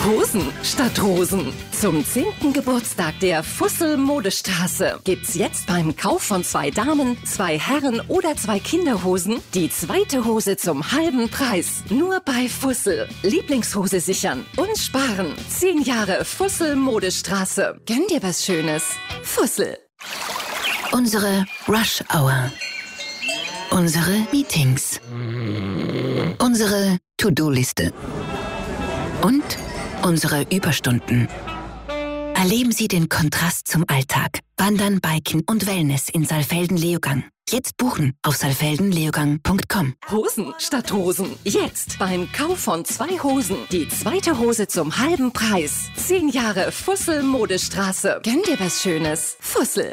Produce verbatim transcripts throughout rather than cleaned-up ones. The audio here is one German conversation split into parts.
Hosen statt Rosen. Zum zehnten Geburtstag der Fussel-Modestraße gibt's jetzt beim Kauf von zwei Damen, zwei Herren oder zwei Kinderhosen die zweite Hose zum halben Preis. Nur bei Fussel. Lieblingshose sichern und sparen. Zehn Jahre Fussel-Modestraße. Gönn dir was Schönes. Fussel. Unsere Rush Hour. Unsere Meetings. Unsere To-Do-Liste. Und unsere Überstunden. Erleben Sie den Kontrast zum Alltag. Wandern, Biken und Wellness in Saalfelden-Leogang. Jetzt buchen auf saalfelden leogang punkt com. Hosen statt Rosen. Jetzt beim Kauf von zwei Hosen die zweite Hose zum halben Preis. Zehn Jahre Fussel-Modestraße. Gönn dir was Schönes. Fussel.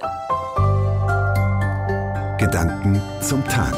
Gedanken zum Tag.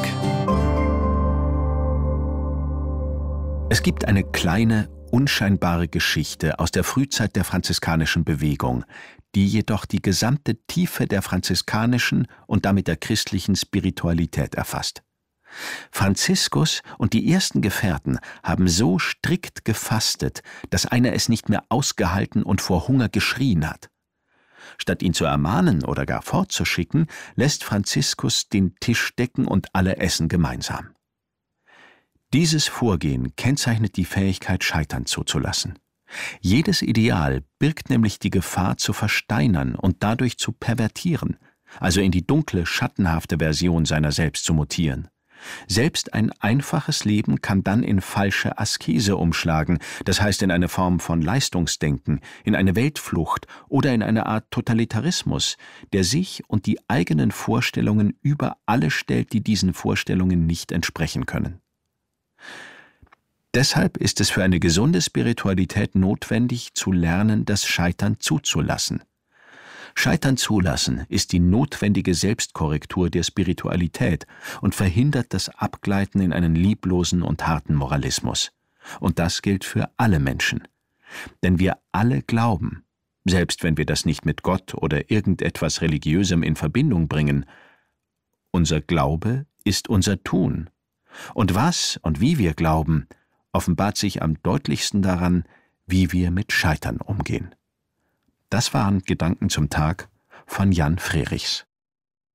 Es gibt eine kleine, unscheinbare Geschichte aus der Frühzeit der franziskanischen Bewegung, die jedoch die gesamte Tiefe der franziskanischen und damit der christlichen Spiritualität erfasst. Franziskus und die ersten Gefährten haben so strikt gefastet, dass einer es nicht mehr ausgehalten und vor Hunger geschrien hat. Statt ihn zu ermahnen oder gar fortzuschicken, lässt Franziskus den Tisch decken und alle essen gemeinsam. Dieses Vorgehen kennzeichnet die Fähigkeit, Scheitern zuzulassen. Jedes Ideal birgt nämlich die Gefahr, zu versteinern und dadurch zu pervertieren, also in die dunkle, schattenhafte Version seiner selbst zu mutieren. Selbst ein einfaches Leben kann dann in falsche Askese umschlagen, das heißt in eine Form von Leistungsdenken, in eine Weltflucht oder in eine Art Totalitarismus, der sich und die eigenen Vorstellungen über alle stellt, die diesen Vorstellungen nicht entsprechen können. Deshalb ist es für eine gesunde Spiritualität notwendig, zu lernen, das Scheitern zuzulassen. Scheitern zulassen ist die notwendige Selbstkorrektur der Spiritualität und verhindert das Abgleiten in einen lieblosen und harten Moralismus. Und das gilt für alle Menschen. Denn wir alle glauben, selbst wenn wir das nicht mit Gott oder irgendetwas Religiösem in Verbindung bringen. Unser Glaube ist unser Tun. Und was und wie wir glauben, offenbart sich am deutlichsten daran, wie wir mit Scheitern umgehen. Das waren Gedanken zum Tag von Jan Frerichs.